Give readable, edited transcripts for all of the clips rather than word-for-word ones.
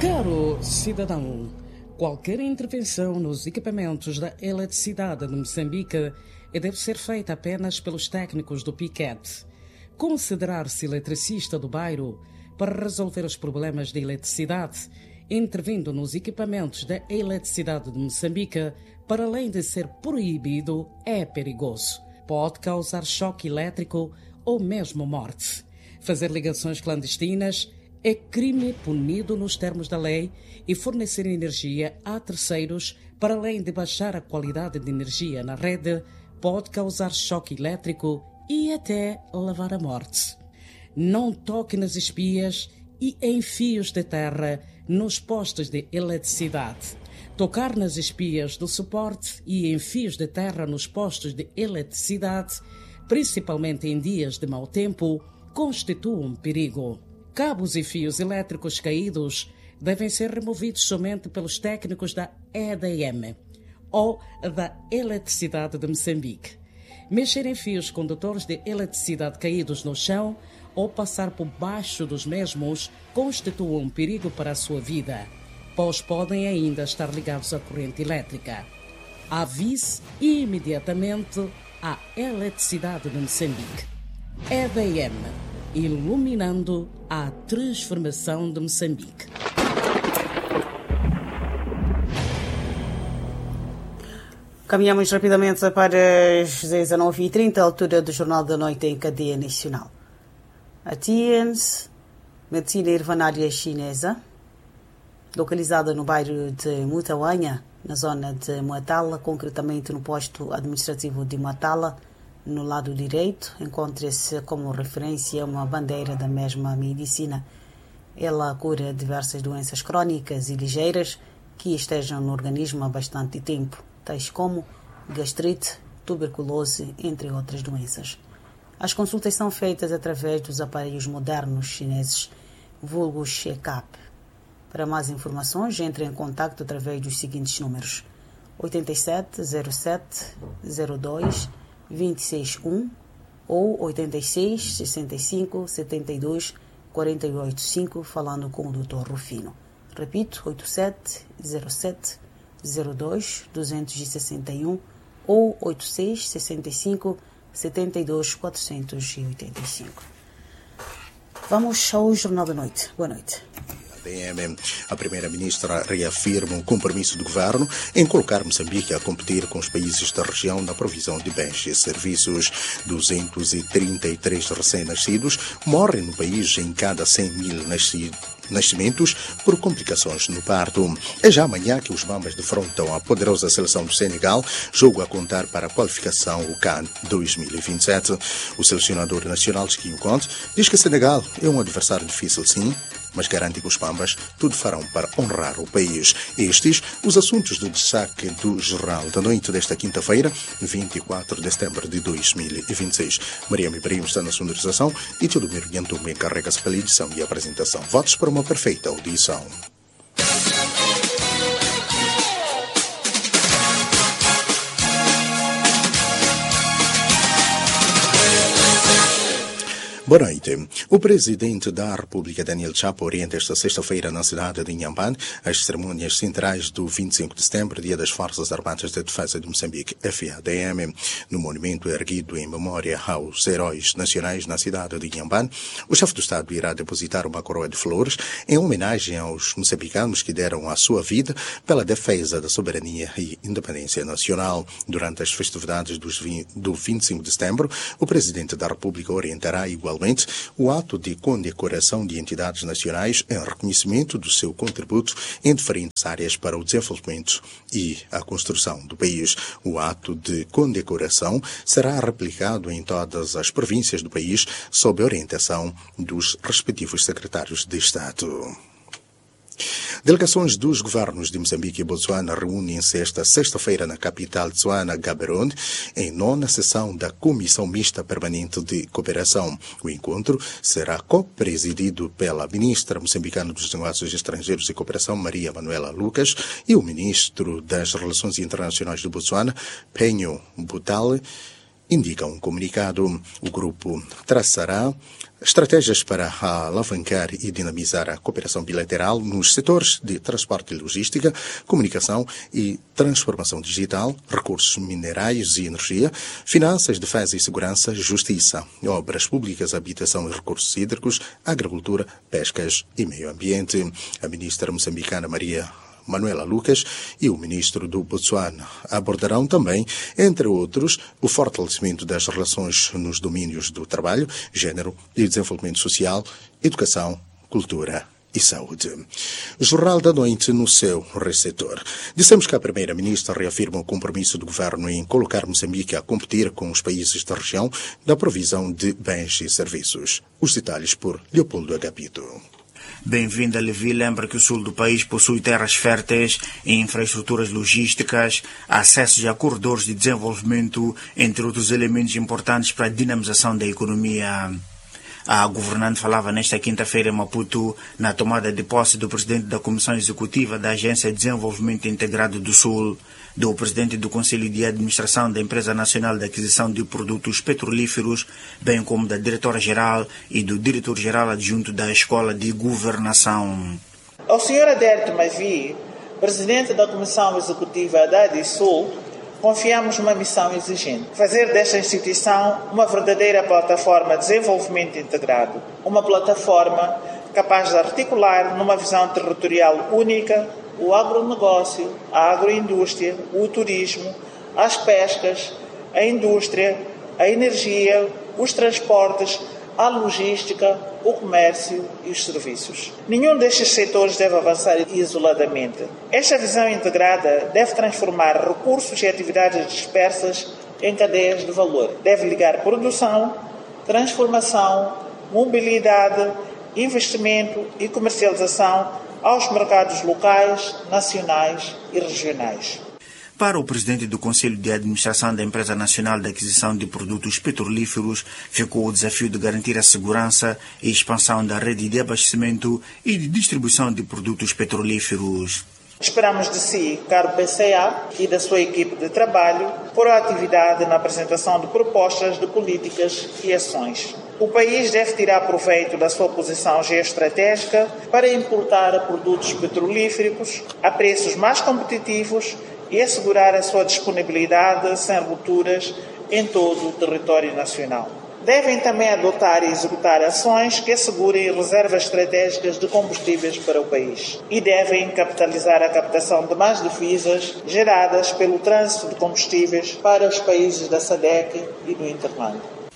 Caro cidadão, qualquer intervenção nos equipamentos da eletricidade de Moçambique deve ser feita apenas pelos técnicos do PIQET. Considerar-se eletricista do bairro para resolver os problemas de eletricidade, intervindo nos equipamentos da eletricidade de Moçambique, para além de ser proibido, é perigoso. Pode causar choque elétrico ou mesmo morte. Fazer ligações clandestinas é crime punido nos termos da lei e fornecer energia a terceiros, para além de baixar a qualidade de energia na rede, pode causar choque elétrico e até levar à morte. Não toque nas espias e em fios de terra nos postos de eletricidade. Tocar nas espias do suporte e em fios de terra nos postos de eletricidade, principalmente em dias de mau tempo, constitui um perigo. Cabos e fios elétricos caídos devem ser removidos somente pelos técnicos da EDM ou da Eletricidade de Moçambique. Mexer em fios condutores de eletricidade caídos no chão ou passar por baixo dos mesmos constitui um perigo para a sua vida, pois podem ainda estar ligados à corrente elétrica. Avise imediatamente a Eletricidade de Moçambique. EDM, iluminando a transformação de Moçambique. Caminhamos rapidamente para as 19h30, a altura do Jornal da Noite em cadeia nacional. A Tiens, medicina ervanária chinesa, localizada no bairro de Mutawanha, na zona de Matala, concretamente no posto administrativo de Matala, no lado direito, encontra-se como referência uma bandeira da mesma medicina. Ela cura diversas doenças crónicas e ligeiras que estejam no organismo há bastante tempo, tais como gastrite, tuberculose, entre outras doenças. As consultas são feitas através dos aparelhos modernos chineses, vulgo check-up. Para mais informações, entre em contato através dos seguintes números: 87 07 02 261 ou 86 65 72 48 5, falando com o Dr. Rufino. Repito, 87 07 02 261 ou 86 65 72 485. Vamos ao Jornal da Noite. Boa noite. A primeira-ministra reafirma o compromisso do governo em colocar Moçambique a competir com os países da região na provisão de bens e serviços. 233 recém-nascidos morrem no país em cada 100 mil nascimentos por complicações no parto. É já amanhã que os Mambas defrontam a poderosa seleção do Senegal, jogo a contar para a qualificação ao CAN 2027. O selecionador nacional Chiquinho Conte diz que Senegal é um adversário difícil, sim, mas garante que os Mambas tudo farão para honrar o país. Estes os assuntos de destaque do Jornal da Noite desta quinta-feira, 24 de setembro de 2026. Maria Ibrahim está na sonorização e Teodomiro Nhantumbe encarrega-se pela edição e apresentação. Votos para uma perfeita audição. Boa noite. O presidente da República, Daniel Chapo, orienta esta sexta-feira na cidade de Inhambane as cerimônias centrais do 25 de setembro, Dia das Forças Armadas de Defesa de Moçambique, FADM. No monumento erguido em memória aos heróis nacionais na cidade de Inhambane, o chefe do Estado irá depositar uma coroa de flores em homenagem aos moçambicanos que deram a sua vida pela defesa da soberania e independência nacional. Durante as festividades do 25 de setembro, o presidente da República orientará igualmente o ato de condecoração de entidades nacionais em reconhecimento do seu contributo em diferentes áreas para o desenvolvimento e a construção do país. O ato de condecoração será replicado em todas as províncias do país sob a orientação dos respectivos secretários de Estado. Delegações dos governos de Moçambique e Botsuana reúnem-se esta sexta-feira na capital de Tswana, Gaborone, em 9ª sessão da Comissão Mista Permanente de Cooperação. O encontro será co-presidido pela ministra moçambicana dos Negócios Estrangeiros e Cooperação, Maria Manuela Lucas, e o ministro das Relações Internacionais de Botsuana, Penho Butale, indica um comunicado. O grupo traçará estratégias para alavancar e dinamizar a cooperação bilateral nos setores de transporte e logística, comunicação e transformação digital, recursos minerais e energia, finanças, defesa e segurança, justiça, obras públicas, habitação e recursos hídricos, agricultura, pescas e meio ambiente. A ministra moçambicana Maria Manuela Lucas e o ministro do Botsuana abordarão também, entre outros, o fortalecimento das relações nos domínios do trabalho, género e desenvolvimento social, educação, cultura e saúde. Jornal da Noite no seu receptor. Dissemos que a primeira-ministra reafirma o compromisso do governo em colocar Moçambique a competir com os países da região na provisão de bens e serviços. Os detalhes por Leopoldo Agapito. Bem-vinda, Levi. Lembra que o sul do país possui terras férteis e infraestruturas logísticas, acessos a corredores de desenvolvimento, entre outros elementos importantes para a dinamização da economia. A governante falava nesta quinta-feira em Maputo, na tomada de posse do presidente da Comissão Executiva da Agência de Desenvolvimento Integrado do Sul, do presidente do Conselho de Administração da Empresa Nacional de Aquisição de Produtos Petrolíferos, bem como da diretora-geral e do diretor-geral adjunto da Escola de Governação. Ao Sr. Adérito Mavi, presidente da Comissão Executiva da ADISUL, confiamos uma missão exigente: fazer desta instituição uma verdadeira plataforma de desenvolvimento integrado, uma plataforma capaz de articular numa visão territorial única o agronegócio, a agroindústria, o turismo, as pescas, a indústria, a energia, os transportes, a logística, o comércio e os serviços. Nenhum destes setores deve avançar isoladamente. Esta visão integrada deve transformar recursos e atividades dispersas em cadeias de valor. Deve ligar produção, transformação, mobilidade, investimento e comercialização aos mercados locais, nacionais e regionais. Para o presidente do Conselho de Administração da Empresa Nacional de Aquisição de Produtos Petrolíferos, ficou o desafio de garantir a segurança e expansão da rede de abastecimento e de distribuição de produtos petrolíferos. Esperamos de si, caro PCA, e da sua equipe de trabalho, proatividade na apresentação de propostas de políticas e ações. O país deve tirar proveito da sua posição geoestratégica para importar produtos petrolíferos a preços mais competitivos e assegurar a sua disponibilidade sem rupturas em todo o território nacional. Devem também adotar e executar ações que assegurem reservas estratégicas de combustíveis para o país. E devem capitalizar a captação de mais divisas geradas pelo trânsito de combustíveis para os países da SADC e do Interland.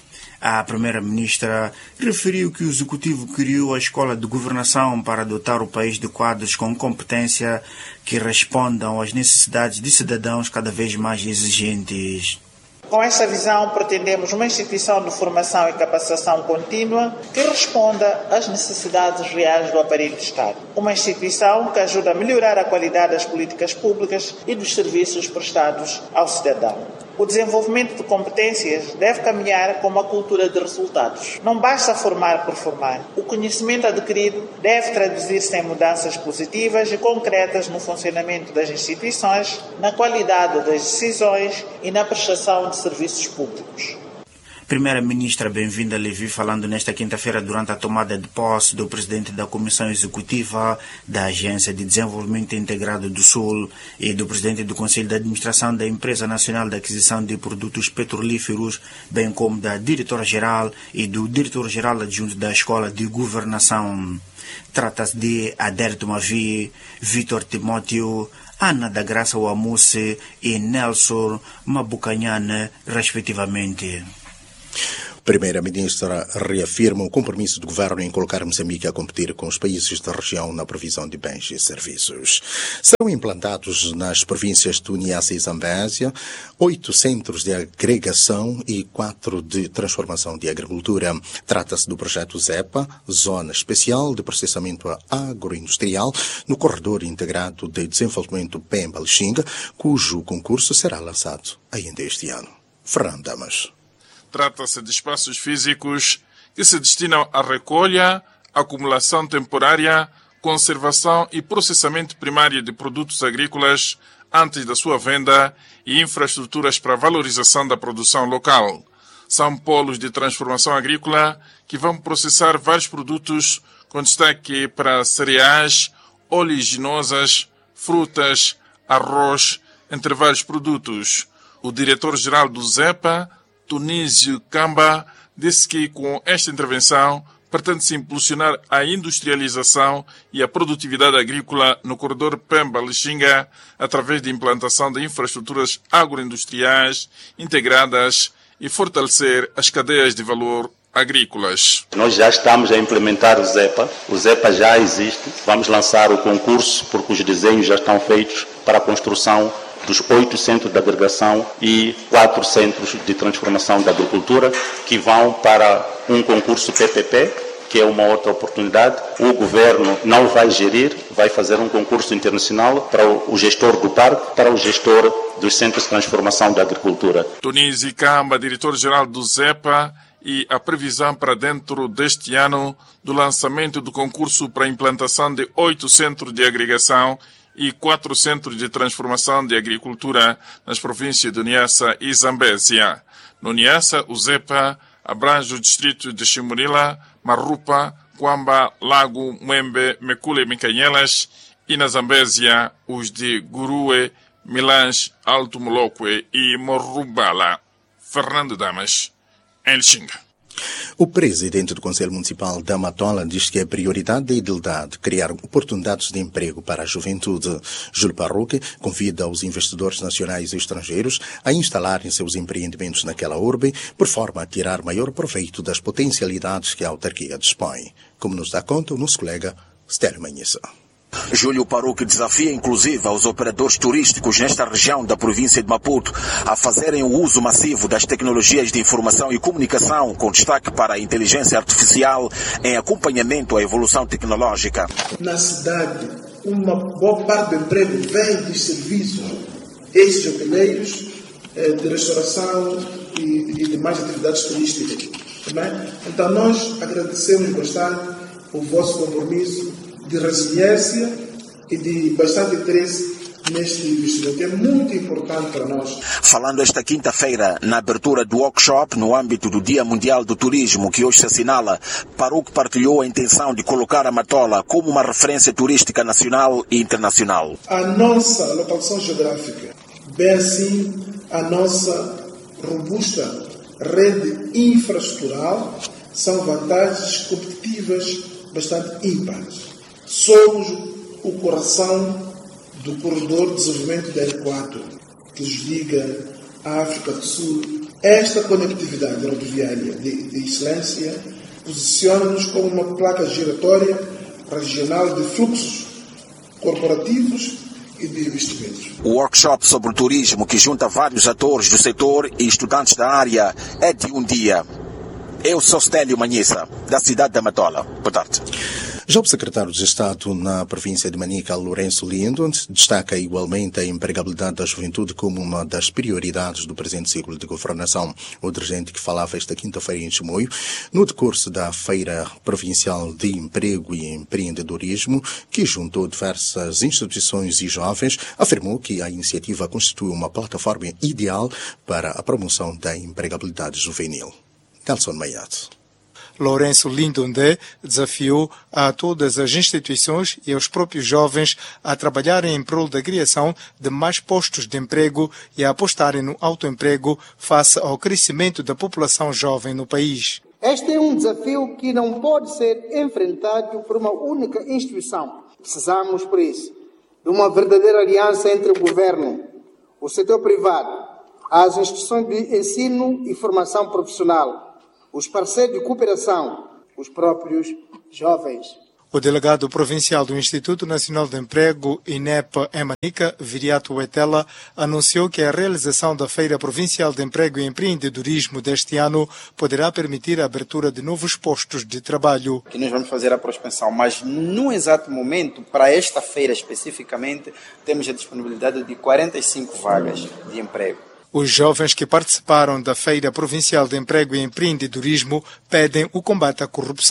A primeira-ministra referiu que o Executivo criou a Escola de Governação para dotar o país de quadros com competência que respondam às necessidades de cidadãos cada vez mais exigentes. Com esta visão, pretendemos uma instituição de formação e capacitação contínua que responda às necessidades reais do aparelho de Estado. Uma instituição que ajuda a melhorar a qualidade das políticas públicas e dos serviços prestados ao cidadão. O desenvolvimento de competências deve caminhar com uma cultura de resultados. Não basta formar por formar. O conhecimento adquirido deve traduzir-se em mudanças positivas e concretas no funcionamento das instituições, na qualidade das decisões e na prestação de serviços públicos. Primeira-ministra, bem-vinda, Levi, falando nesta quinta-feira durante a tomada de posse do presidente da Comissão Executiva da Agência de Desenvolvimento Integrado do Sul e do presidente do Conselho de Administração da Empresa Nacional de Aquisição de Produtos Petrolíferos, bem como da diretora-geral e do diretor-geral adjunto da Escola de Governação. Trata-se de Adérito Mavi, Vitor Timóteo, Ana da Graça Wamusse e Nelson Mabucanhane, respectivamente. Primeira-ministra reafirma o compromisso do governo em colocar Moçambique a competir com os países da região na provisão de bens e serviços. Serão implantados nas províncias de Niassa e Zambésia 8 centros de agregação e 4 de transformação de agricultura. Trata-se do projeto ZEPA, Zona Especial de Processamento Agroindustrial, no Corredor Integrado de Desenvolvimento Pemba-Lixinga, cujo concurso será lançado ainda este ano. Fernando Damas. Trata-se de espaços físicos que se destinam à recolha, acumulação temporária, conservação e processamento primário de produtos agrícolas, antes da sua venda e infraestruturas para a valorização da produção local. São polos de transformação agrícola que vão processar vários produtos com destaque para cereais, oleaginosas, frutas, arroz, entre vários produtos. O diretor-geral do ZEPA, Tunísio Kamba, disse que com esta intervenção pretende-se impulsionar a industrialização e a produtividade agrícola no corredor Pemba-Lixinga através da implantação de infraestruturas agroindustriais integradas e fortalecer as cadeias de valor agrícolas. Nós já estamos a implementar o ZEPA já existe. Vamos lançar o concurso porque os desenhos já estão feitos para a construção dos 8 centros de agregação e 4 centros de transformação da agricultura que vão para um concurso PPP, que é uma outra oportunidade. O governo não vai gerir, vai fazer um concurso internacional para o gestor do parque, para o gestor dos centros de transformação da agricultura. Tunísio Kamba, diretor-geral do ZEPA, e a previsão para dentro deste ano do lançamento do concurso para a implantação de 8 centros de agregação e 4 centros de transformação de agricultura nas províncias de Niassa e Zambésia. No Niassa, o ZEPA abrange os distritos de Chimurila, Marupa, Kwamba, Lago, Mwembe, Mekule e Micanhelas, e na Zambésia os de Gurue, Milange, Alto Molokwe e Morrubala. Fernando Damas, em Lixinga. O presidente do Conselho Municipal da Matola diz que é prioridade da idilidade criar oportunidades de emprego para a juventude. Júlio Parruque convida os investidores nacionais e estrangeiros a instalarem seus empreendimentos naquela urbe, por forma a tirar maior proveito das potencialidades que a autarquia dispõe. Como nos dá conta o nosso colega Stélio Manhissa. Júlio Parruque desafia inclusive aos operadores turísticos nesta região da província de Maputo a fazerem o uso massivo das tecnologias de informação e comunicação, com destaque para a inteligência artificial em acompanhamento à evolução tecnológica. Na cidade, uma boa parte do emprego vem dos serviços, esses hoteleiros, de restauração e demais atividades turísticas. Então nós agradecemos bastante o vosso compromisso de resiliência e de bastante interesse neste investimento. É muito importante para nós. Falando esta quinta-feira na abertura do workshop no âmbito do Dia Mundial do Turismo, que hoje se assinala, Parruque partilhou a intenção de colocar a Matola como uma referência turística nacional e internacional. A nossa localização geográfica, bem assim a nossa robusta rede infraestrutural, são vantagens competitivas bastante ímpares. Somos o coração do corredor de desenvolvimento da R4, que nos liga à África do Sul. Esta conectividade rodoviária de excelência posiciona-nos como uma placa giratória regional de fluxos corporativos e de investimentos. O workshop sobre o turismo, que junta vários atores do setor e estudantes da área, é de um dia. Eu sou Stélio Manhissa, da cidade da Matola. Boa tarde. Já o secretário de Estado na província de Manica, Lourenço Lindo, destaca igualmente a empregabilidade da juventude como uma das prioridades do presente ciclo de governação. O dirigente que falava esta quinta-feira em Chimoio, no decurso da Feira Provincial de Emprego e Empreendedorismo, que juntou diversas instituições e jovens, afirmou que a iniciativa constitui uma plataforma ideal para a promoção da empregabilidade juvenil. Nelson Maiato. Lourenço Lindonde desafiou a todas as instituições e aos próprios jovens a trabalharem em prol da criação de mais postos de emprego e a apostarem no autoemprego face ao crescimento da população jovem no país. Este é um desafio que não pode ser enfrentado por uma única instituição. Precisamos, por isso, de uma verdadeira aliança entre o governo, o setor privado, as instituições de ensino e formação profissional, os parceiros de cooperação, os próprios jovens. O delegado provincial do Instituto Nacional de Emprego, INEP, em Manica, Viriato Huetela, anunciou que a realização da Feira Provincial de Emprego e Empreendedorismo deste ano poderá permitir a abertura de novos postos de trabalho. Que nós vamos fazer a prospecção, mas no exato momento, para esta feira especificamente, temos a disponibilidade de 45 vagas de emprego. Os jovens que participaram da Feira Provincial de Emprego e Empreendedorismo pedem o combate à corrupção.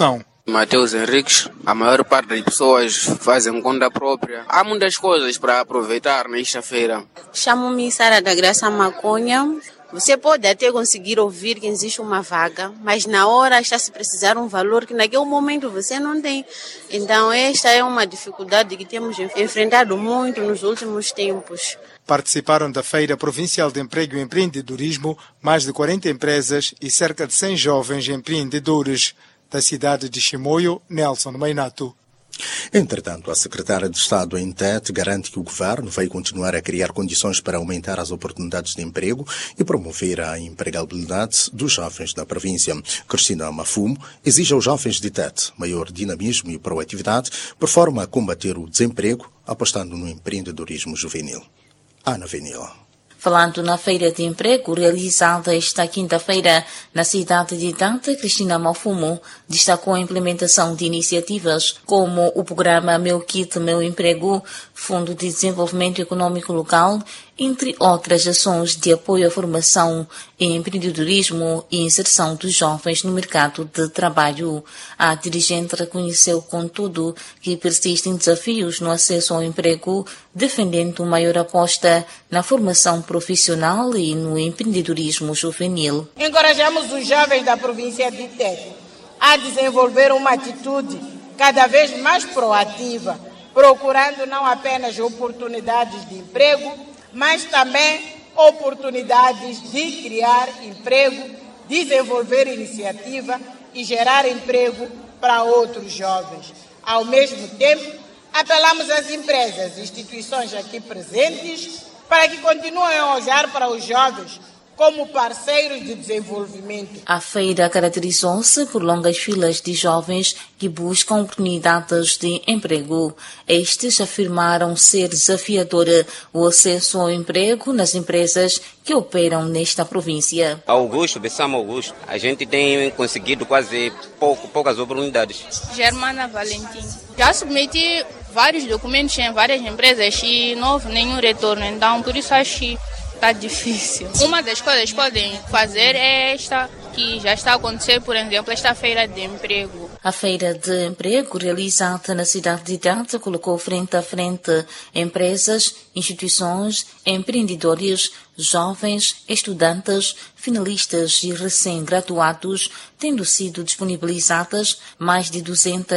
Mateus Henriques, a maior parte das pessoas fazem conta própria. Há muitas coisas para aproveitar nesta feira. Chamo-me Sara da Graça Maconha. Você pode até conseguir ouvir que existe uma vaga, mas na hora está se precisar um valor que naquele momento você não tem. Então esta é uma dificuldade que temos enfrentado muito nos últimos tempos. Participaram da Feira Provincial de Emprego e Empreendedorismo mais de 40 empresas e cerca de 100 jovens empreendedores. Da cidade de Chimoio, Nelson Mainato. Entretanto, a secretária de Estado em Tete garante que o governo vai continuar a criar condições para aumentar as oportunidades de emprego e promover a empregabilidade dos jovens da província. Cristina Mafumo exige aos jovens de Tete maior dinamismo e proatividade por forma a combater o desemprego, apostando no empreendedorismo juvenil. Ana Venil. Falando na Feira de Emprego realizada esta quinta-feira na cidade de Tete, Cristina Mafumo destacou a implementação de iniciativas como o programa Meu Kit, Meu Emprego, Fundo de Desenvolvimento Econômico Local, entre outras ações de apoio à formação em empreendedorismo e inserção dos jovens no mercado de trabalho. A dirigente reconheceu, contudo, que persistem desafios no acesso ao emprego, defendendo maior aposta na formação profissional e no empreendedorismo juvenil. Encorajamos os jovens da província de Tete a desenvolver uma atitude cada vez mais proativa, procurando não apenas oportunidades de emprego, mas também oportunidades de criar emprego, desenvolver iniciativa e gerar emprego para outros jovens. Ao mesmo tempo, apelamos às empresas e instituições aqui presentes para que continuem a olhar para os jovens como parceiros de desenvolvimento. A feira caracterizou-se por longas filas de jovens que buscam oportunidades de emprego. Estes afirmaram ser desafiador o acesso ao emprego nas empresas que operam nesta província. Augusto, Bessamo Augusto, a gente tem conseguido quase poucas oportunidades. Germana Valentim. Já submeti vários documentos em várias empresas e não houve nenhum retorno, então por isso acho que está difícil. Uma das coisas que podem fazer é esta, que já está a acontecer, por exemplo, esta feira de emprego. A feira de emprego realizada na cidade de Tete colocou frente a frente empresas, instituições, empreendedores, jovens, estudantes, finalistas e recém-graduados, tendo sido disponibilizadas mais de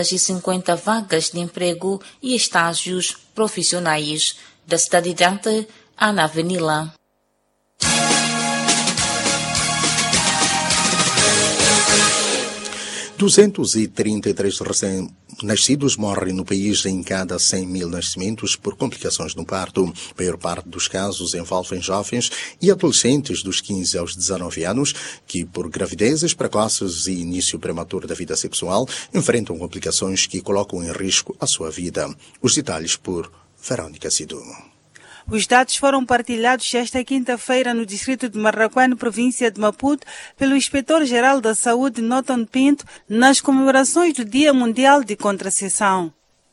250 vagas de emprego e estágios profissionais. Da cidade de Tete, Ana Venila. 233 recém-nascidos morrem no país em cada 100 mil nascimentos por complicações no parto. A maior parte dos casos envolvem jovens e adolescentes dos 15 aos 19 anos que, por gravidezes precoces e início prematuro da vida sexual, enfrentam complicações que colocam em risco a sua vida. Os detalhes por Verônica Sidumo. Os dados foram partilhados esta quinta-feira no distrito de Marraquém, província de Maputo, pelo Inspetor-Geral da Saúde, Norton Pinto, nas comemorações do Dia Mundial de Contracepção.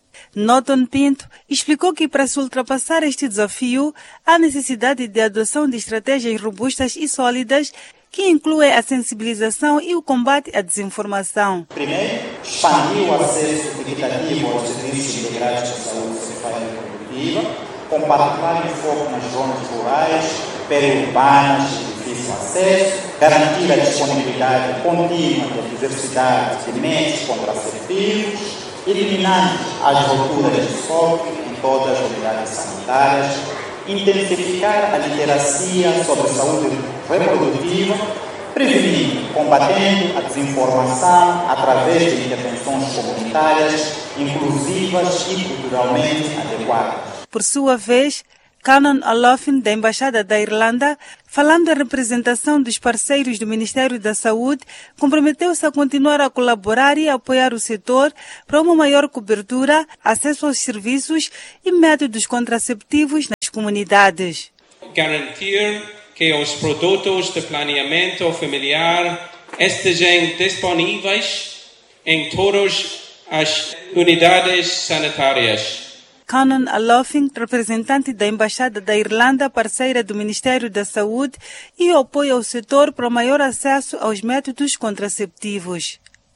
Norton Pinto explicou que para se ultrapassar este desafio, há necessidade de adoção de estratégias robustas e sólidas que incluem a sensibilização e o combate à desinformação. Primeiro, expandir o acesso equitativo aos serviços integrados de saúde sexual e reprodutiva, com particular enfoque nas zonas rurais, periurbanas de difícil acesso, garantir a disponibilidade contínua da diversidade de meios contraceptivos, eliminando as rupturas de estoque em todas as unidades sanitárias, intensificar a literacia sobre saúde reprodutiva, prevenindo, combatendo a desinformação através de intervenções comunitárias, inclusivas e culturalmente adequadas. Por sua vez, Canon Olofin, da Embaixada da Irlanda, falando em representação dos parceiros do Ministério da Saúde, comprometeu-se a continuar a colaborar e a apoiar o setor para uma maior cobertura, acesso aos serviços e métodos contraceptivos nas comunidades. Garantir que os produtos de planeamento familiar estejam disponíveis em todas as unidades sanitárias. Canon Olofin, representante da Embaixada da Irlanda, parceira do Ministério da Saúde, e o apoio ao setor para maior acesso aos métodos contraceptivos.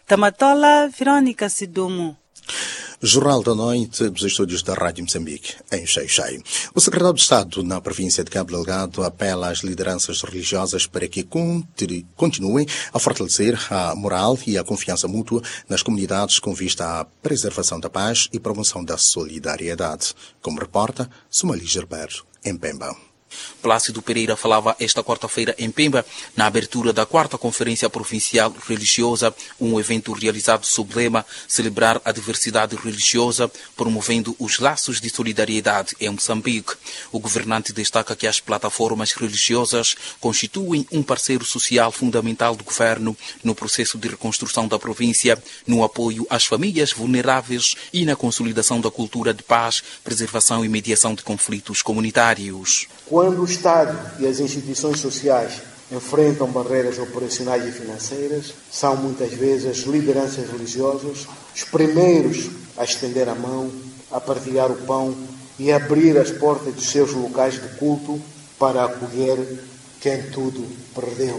Tamatola, Verônica Sidumo. Jornal da Noite dos estúdios da Rádio Moçambique, em Xai-Xai. O secretário de Estado na província de Cabo Delgado apela às lideranças religiosas para que continuem a fortalecer a moral e a confiança mútua nas comunidades com vista à preservação da paz e promoção da solidariedade, como reporta Sumali Gerberto, em Pemba. Plácido Pereira falava esta quarta-feira em Pemba, na abertura da 4ª Conferência Provincial Religiosa, um evento realizado sob o lema Celebrar a Diversidade Religiosa, promovendo os laços de solidariedade em Moçambique. O governante destaca que as plataformas religiosas constituem um parceiro social fundamental do governo no processo de reconstrução da província, no apoio às famílias vulneráveis e na consolidação da cultura de paz, preservação e mediação de conflitos comunitários. Quando o Estado e as instituições sociais enfrentam barreiras operacionais e financeiras, são muitas vezes as lideranças religiosas os primeiros a estender a mão, a partilhar o pão e a abrir as portas dos seus locais de culto para acolher quem tudo perdeu.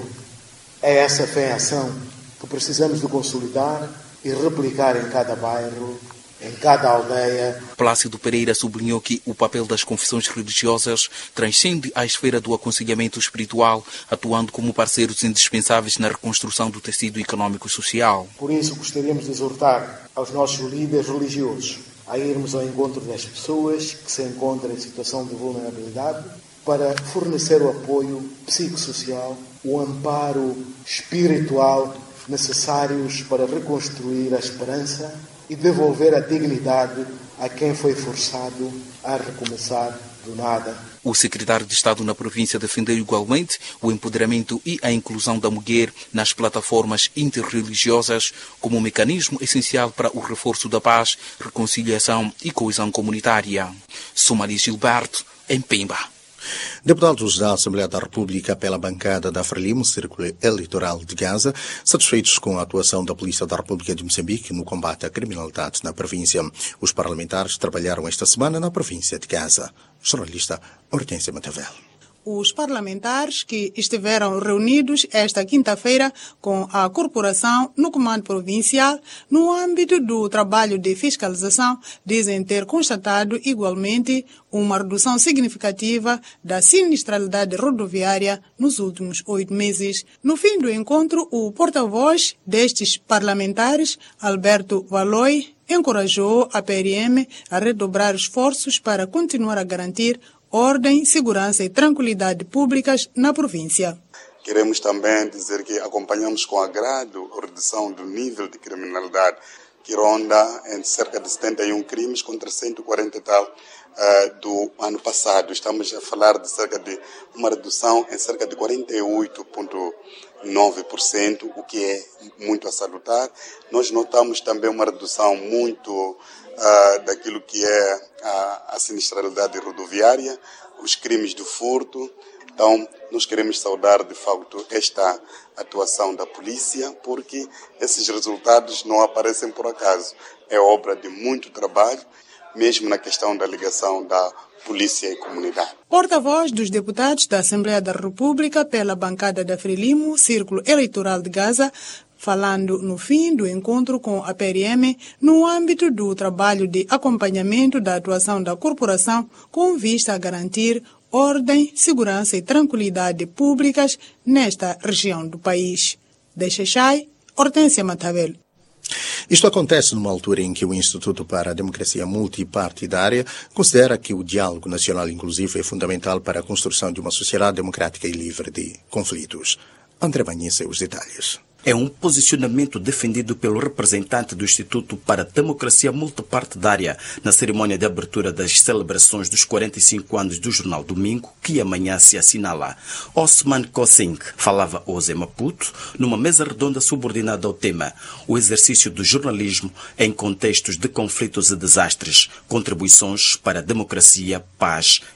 É essa fé em ação que precisamos de consolidar e replicar em cada bairro, em cada aldeia. Plácido Pereira sublinhou que o papel das confissões religiosas transcende a esfera do aconselhamento espiritual, atuando como parceiros indispensáveis na reconstrução do tecido econômico e social. Por isso, gostaríamos de exortar aos nossos líderes religiosos a irmos ao encontro das pessoas que se encontram em situação de vulnerabilidade para fornecer o apoio psicossocial, o amparo espiritual necessários para reconstruir a esperança e devolver a dignidade a quem foi forçado a recomeçar do nada. O secretário de Estado na província defendeu igualmente o empoderamento e a inclusão da mulher nas plataformas interreligiosas como um mecanismo essencial para o reforço da paz, reconciliação e coesão comunitária. Sumali Gilberto, em Pemba. Deputados da Assembleia da República pela bancada da Frelimo, Círculo Eleitoral de Gaza, satisfeitos com a atuação da Polícia da República de Moçambique no combate à criminalidade na província. Os parlamentares trabalharam esta semana na província de Gaza. Jornalista Hortência Matavel. Os parlamentares que estiveram reunidos esta quinta-feira com a corporação no comando provincial, no âmbito do trabalho de fiscalização, dizem ter constatado igualmente uma redução significativa da sinistralidade rodoviária nos últimos 8 meses. No fim do encontro, o porta-voz destes parlamentares, Alberto Valoi, encorajou a PRM a redobrar esforços para continuar a garantir ordem, segurança e tranquilidade públicas na província. Queremos também dizer que acompanhamos com agrado a redução do nível de criminalidade, que ronda em cerca de 71 crimes contra 140 e tal do ano passado. Estamos a falar de cerca de uma redução em cerca de 48,9%, o que é muito a salutar. Nós notamos também uma redução muito daquilo que é a sinistralidade rodoviária, os crimes de furto. Então, nós queremos saudar, de facto, esta atuação da polícia, porque esses resultados não aparecem por acaso. É obra de muito trabalho, mesmo na questão da ligação da polícia e comunidade. Porta-voz dos deputados da Assembleia da República pela bancada da Frelimo, Círculo Eleitoral de Gaza, falando no fim do encontro com a PRM no âmbito do trabalho de acompanhamento da atuação da corporação com vista a garantir ordem, segurança e tranquilidade públicas nesta região do país. De Xai-Xai, Hortência Matavel. Isto acontece numa altura em que o Instituto para a Democracia Multipartidária considera que o diálogo nacional inclusivo é fundamental para a construção de uma sociedade democrática e livre de conflitos. André Banhissa, os detalhes. É um posicionamento defendido pelo representante do Instituto para a Democracia Multipartidária na cerimônia de abertura das celebrações dos 45 anos do Jornal Domingo, que amanhã se assinala. Osman Kosing falava hoje em Maputo, numa mesa redonda subordinada ao tema o exercício do jornalismo em contextos de conflitos e desastres, contribuições para a democracia, paz